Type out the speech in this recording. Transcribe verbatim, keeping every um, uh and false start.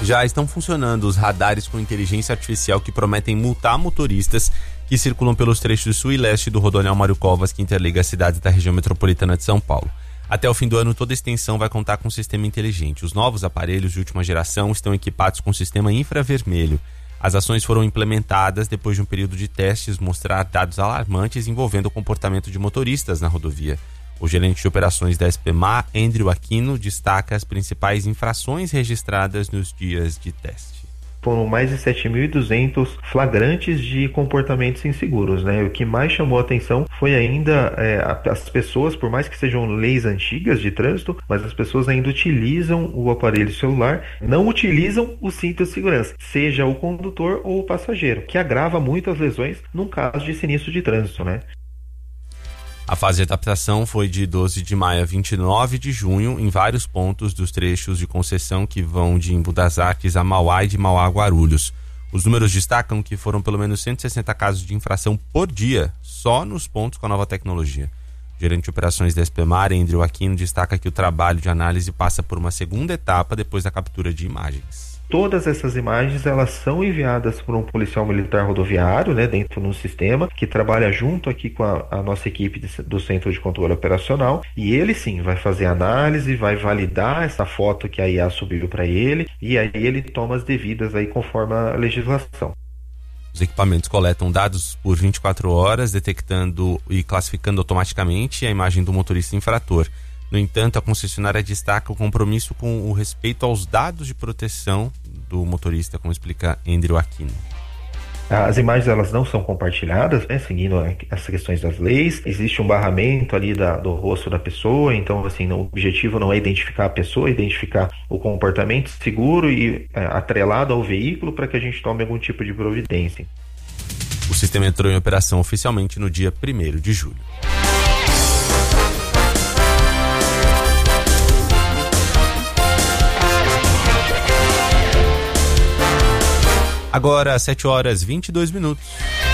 Já estão funcionando os radares com inteligência artificial que prometem multar motoristas que circulam pelos trechos sul e leste do Rodoanel Mário Covas, que interliga as cidades da região metropolitana de São Paulo. Até o fim do ano, toda a extensão vai contar com um sistema inteligente. Os novos aparelhos de última geração estão equipados com sistema infravermelho. As ações foram implementadas depois de um período de testes mostrar dados alarmantes envolvendo o comportamento de motoristas na rodovia. O gerente de operações da SPMar, Andrew Aquino, destaca as principais infrações registradas nos dias de teste. Foram mais de sete mil e duzentos flagrantes de comportamentos inseguros, né? O que mais chamou a atenção foi ainda é, as pessoas, por mais que sejam leis antigas de trânsito, mas as pessoas ainda utilizam o aparelho celular, não utilizam o cinto de segurança, seja o condutor ou o passageiro, que agrava muito as lesões num caso de sinistro de trânsito, né? A fase de adaptação foi de doze de maio a vinte e nove de junho em vários pontos dos trechos de concessão que vão de Embu das Artes a Mauá e de Mauá a Guarulhos. Os números destacam que foram pelo menos cento e sessenta casos de infração por dia, só nos pontos com a nova tecnologia. O gerente de operações da SPMar, Andrew Aquino, destaca que o trabalho de análise passa por uma segunda etapa depois da captura de imagens. Todas essas imagens elas são enviadas por um policial militar rodoviário, né, dentro de um sistema que trabalha junto aqui com a, a nossa equipe de, do Centro de Controle Operacional, e ele sim vai fazer análise, vai validar essa foto que a I A subiu para ele, e aí ele toma as devidas aí conforme a legislação. Os equipamentos coletam dados por vinte e quatro horas, detectando e classificando automaticamente a imagem do motorista infrator. No entanto, a concessionária destaca o compromisso com o respeito aos dados de proteção do motorista, como explica Andrew Aquino. As imagens elas não são compartilhadas, né, seguindo as questões das leis. Existe um barramento ali da, do rosto da pessoa, então assim, o objetivo não é identificar a pessoa, é identificar o comportamento seguro e é, atrelado ao veículo para que a gente tome algum tipo de providência. O sistema entrou em operação oficialmente no dia primeiro de julho. Agora, sete horas e vinte e dois minutos.